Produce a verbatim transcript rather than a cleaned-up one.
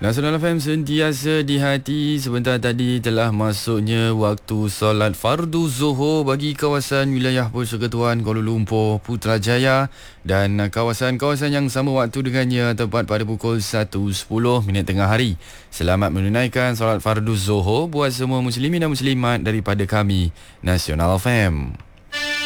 Nasional F M sentiasa di hati. Sebentar tadi telah masuknya waktu solat fardu Zuhur bagi kawasan wilayah Persekutuan Kuala Lumpur, Putrajaya dan kawasan-kawasan yang sama waktu dengannya tepat pada pukul satu sepuluh minit tengah hari. Selamat menunaikan solat fardu Zuhur buat semua muslimin dan muslimat daripada kami, Nasional F M.